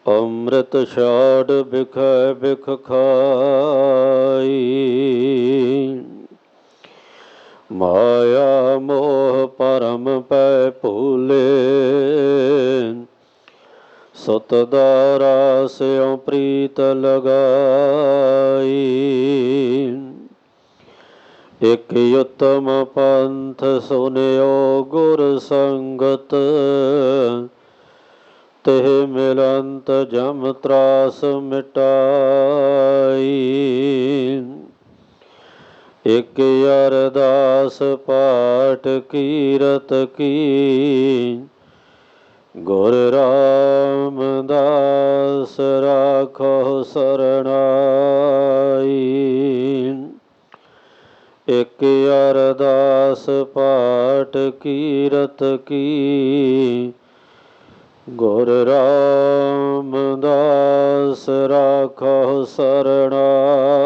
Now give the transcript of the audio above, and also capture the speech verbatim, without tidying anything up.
ਅੰਮ੍ਰਿਤ ਛਾੜ ਬਿਖੈ ਬਿਖ ਖਾਈ। ਮਾਇਆ ਮੋਹ ਪਰਮ ਪੈ ਭੂਲੇ। ਸਤ ਦਾਰਾ ਸਿਉ ਪ੍ਰੀਤ ਲਗਾਈ। ਇਕ ਉਤਮ ਪੰਥ ਸੁਨਿਓ ਗੁਰ ਸੰਗਤ। ਤਿਹ ਮਿਲੰਤ ਜਮ ਤਰਾਸ ਮਿਟਾਈ। ਇਕ ਅਰਦਾਸ ਪਾਠ ਕੀਰਤ ਕੀ। ਗੁਰ ਰਾਮਦਾਸ ਰਾਖੋ ਸਰਣਾਈ। ਇਕ ਅਰਦਾਸ ਪਾਠ ਕੀਰਤ ਕੀ। ਗੁਰ ਰਾਮਦਾਸ ਰਾਖੋ ਸਰਣਾਈ।